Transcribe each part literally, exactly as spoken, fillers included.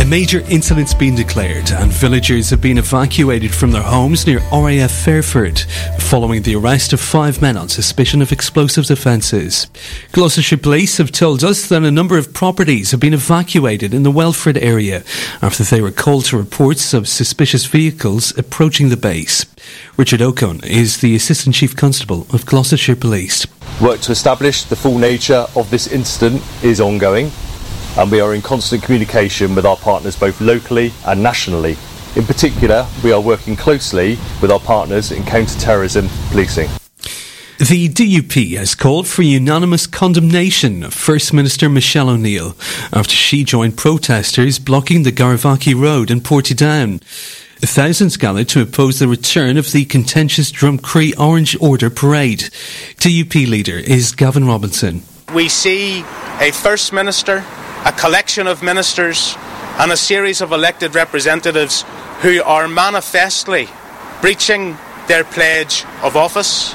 major incident's been declared and villagers have been evacuated from their homes near R A F Fairford following the arrest of five men on suspicion of explosive offences. Gloucestershire Police have told us that a number of properties have been evacuated in the Welford area after they were called to reports of suspicious vehicles approaching the base. Richard Ocon is the Assistant Chief Constable of Gloucestershire Police. Work to establish the full nature of this incident is ongoing, and we are in constant communication with our partners both locally and nationally. In particular, we are working closely with our partners in counter-terrorism policing. The D U P has called for unanimous condemnation of First Minister Michelle O'Neill after she joined protesters blocking the Garavaki Road in Portadown. Thousands gathered to oppose the return of the contentious Drumcree Orange Order parade. D U P leader is Gavin Robinson. We see a First Minister, a collection of ministers and a series of elected representatives who are manifestly breaching their pledge of office.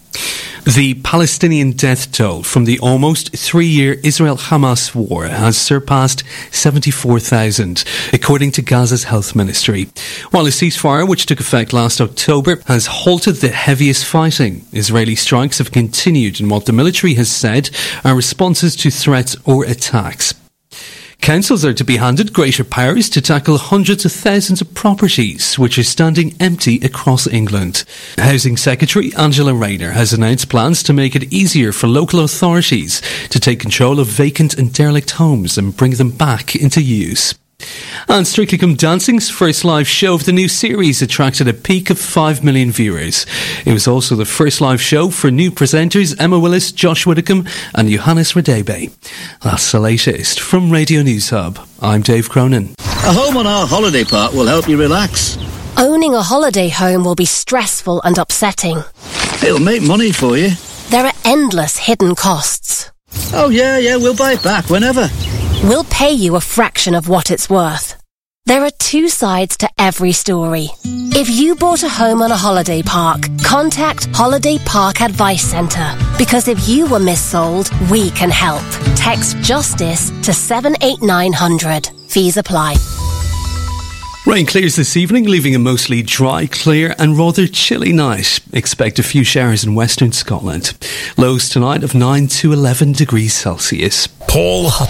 The Palestinian death toll from the almost three-year Israel-Hamas war has surpassed seventy-four thousand, according to Gaza's health ministry. While a ceasefire, which took effect last October, has halted the heaviest fighting, Israeli strikes have continued in what the military has said are responses to threats or attacks. Councils are to be handed greater powers to tackle hundreds of thousands of properties which are standing empty across England. Housing Secretary Angela Rayner has announced plans to make it easier for local authorities to take control of vacant and derelict homes and bring them back into use. And Strictly Come Dancing's first live show of the new series attracted a peak of five million viewers. It was also the first live show for new presenters Emma Willis, Josh Widdicombe and Johannes Radebe. That's the latest from Radio News Hub. I'm Dave Cronin. A home on our holiday park will help you relax. Owning a holiday home will be stressful and upsetting. It'll make money for you. There are endless hidden costs. Oh yeah, yeah, we'll buy it back whenever. We'll pay you a fraction of what it's worth. There are two sides to every story. If you bought a home on a holiday park, contact Holiday Park Advice Centre. Because if you were missold, we can help. Text JUSTICE to seven eight nine hundred. Fees apply. Rain clears this evening, leaving a mostly dry, clear and rather chilly night. Expect a few showers in western Scotland. Lows tonight of nine to eleven degrees Celsius. Paul Hutton.